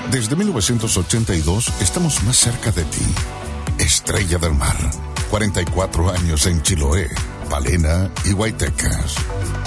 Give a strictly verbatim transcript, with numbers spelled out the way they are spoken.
Desde mil novecientos ochenta y dos estamos más cerca de ti. Estrella del Mar, cuarenta y cuatro años en Chiloé, Palena y Guaytecas.